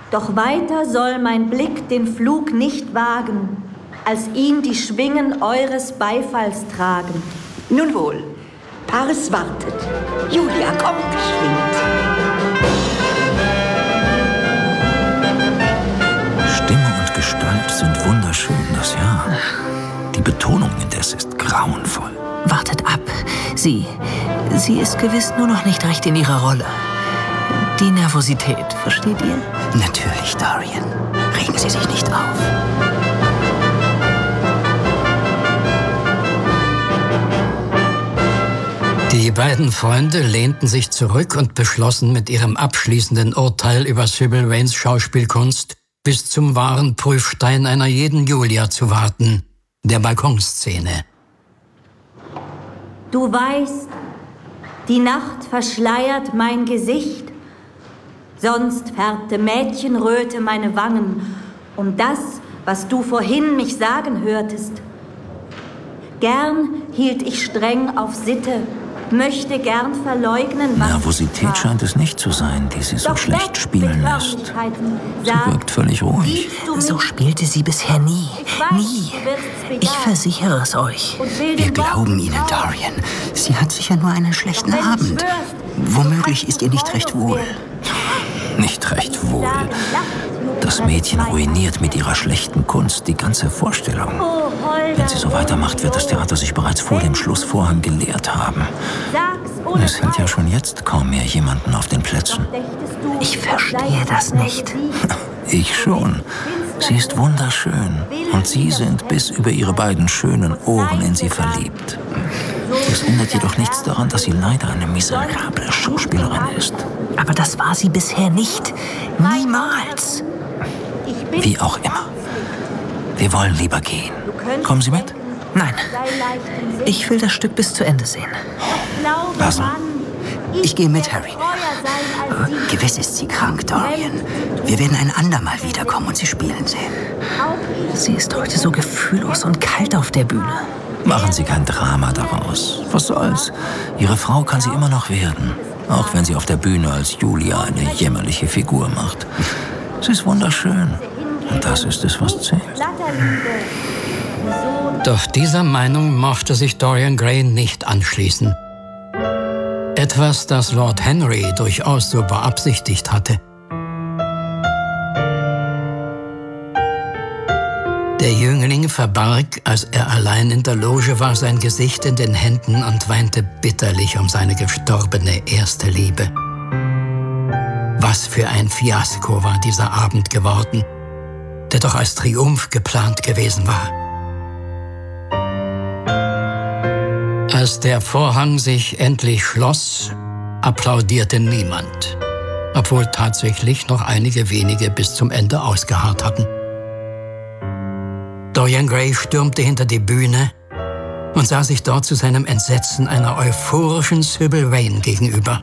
Doch weiter soll mein Blick den Flug nicht wagen, als ihn die Schwingen eures Beifalls tragen. Nun wohl, Paris wartet. Julia, kommt geschwind. Stimme und Gestalt sind wunderschön, das ja. Die Betonung indes ist grauenvoll. Wartet ab. Sie ist gewiss nur noch nicht recht in ihrer Rolle. Die Nervosität, versteht ihr? Natürlich, Dorian. Regen Sie sich nicht auf. Die beiden Freunde lehnten sich zurück und beschlossen mit ihrem abschließenden Urteil über Sybil Vanes Schauspielkunst bis zum wahren Prüfstein einer jeden Julia zu warten, der Balkonszene. Du weißt, die Nacht verschleiert mein Gesicht, sonst färbte Mädchenröte meine Wangen um das, was du vorhin mich sagen hörtest. Gern hielt ich streng auf Sitte, möchte gern verleugnen, was Nervosität scheint es nicht zu sein, die sie so schlecht spielen lässt. Sie wirkt völlig ruhig. So spielte sie bisher nie. Nie. Ich versichere es euch. Wir glauben Ihnen, Dorian. Sie hat sicher nur einen schlechten Abend. Womöglich ist ihr nicht recht wohl. Nicht recht wohl. Das Mädchen ruiniert mit ihrer schlechten Kunst die ganze Vorstellung. Wenn sie so weitermacht, wird das Theater sich bereits vor dem Schlussvorhang geleert haben. Es hält ja schon jetzt kaum mehr jemanden auf den Plätzen. Ich verstehe das nicht. Ich schon. Sie ist wunderschön. Und Sie sind bis über Ihre beiden schönen Ohren in sie verliebt. Das ändert jedoch nichts daran, dass sie leider eine miserable Schauspielerin ist. Aber das war sie bisher nicht. Niemals. Wie auch immer. Wir wollen lieber gehen. Kommen Sie mit? Nein. Ich will das Stück bis zu Ende sehen. Lassen. Ich gehe mit, Harry. Gewiss ist sie krank, Dorian. Wir werden ein andermal wiederkommen und sie spielen sehen. Sie ist heute so gefühllos und kalt auf der Bühne. Machen Sie kein Drama daraus. Was soll's? Ihre Frau kann sie immer noch werden. Auch wenn sie auf der Bühne als Julia eine jämmerliche Figur macht. Sie ist wunderschön. Und das ist es, was zählt. Doch dieser Meinung mochte sich Dorian Gray nicht anschließen. Etwas, das Lord Henry durchaus so beabsichtigt hatte. Der Jüngling verbarg, als er allein in der Loge war, sein Gesicht in den Händen und weinte bitterlich um seine gestorbene erste Liebe. Was für ein Fiasko war dieser Abend geworden, der doch als Triumph geplant gewesen war. Als der Vorhang sich endlich schloss, applaudierte niemand, obwohl tatsächlich noch einige wenige bis zum Ende ausgeharrt hatten. Dorian Gray stürmte hinter die Bühne und sah sich dort zu seinem Entsetzen einer euphorischen Sybil Vane gegenüber.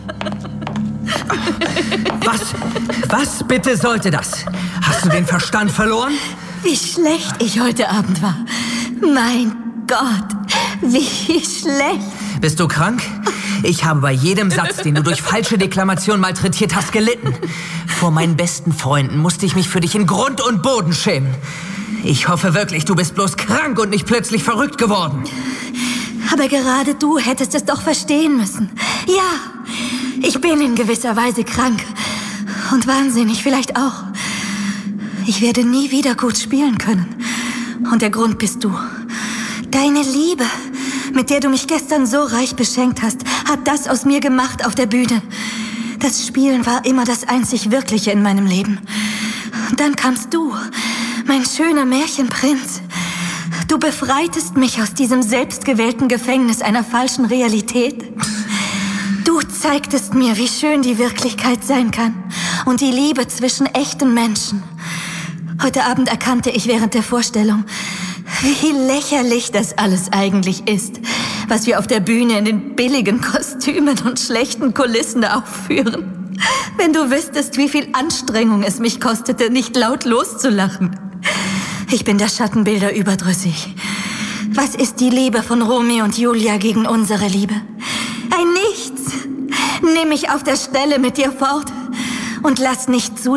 Was bitte sollte das? Hast du den Verstand verloren? Wie schlecht ich heute Abend war. Mein Gott, wie schlecht. Bist du krank? Ich habe bei jedem Satz, den du durch falsche Deklamation malträtiert hast, gelitten. Vor meinen besten Freunden musste ich mich für dich in Grund und Boden schämen. Ich hoffe wirklich, du bist bloß krank und nicht plötzlich verrückt geworden. Aber gerade du hättest es doch verstehen müssen. Ja, ich bin in gewisser Weise krank. Und wahnsinnig vielleicht auch. Ich werde nie wieder gut spielen können. Und der Grund bist du. Deine Liebe, mit der du mich gestern so reich beschenkt hast, hat das aus mir gemacht auf der Bühne. Das Spielen war immer das einzig Wirkliche in meinem Leben. Und dann kamst du, mein schöner Märchenprinz. Du befreitest mich aus diesem selbstgewählten Gefängnis einer falschen Realität. Du zeigtest mir, wie schön die Wirklichkeit sein kann und die Liebe zwischen echten Menschen. Heute Abend erkannte ich während der Vorstellung, wie lächerlich das alles eigentlich ist, was wir auf der Bühne in den billigen Kostümen und schlechten Kulissen aufführen. Wenn du wüsstest, wie viel Anstrengung es mich kostete, nicht laut loszulachen. Ich bin der Schattenbilder überdrüssig. Was ist die Liebe von Romeo und Julia gegen unsere Liebe? Ein Nichts. Nimm mich auf der Stelle mit dir fort und lass nicht zu,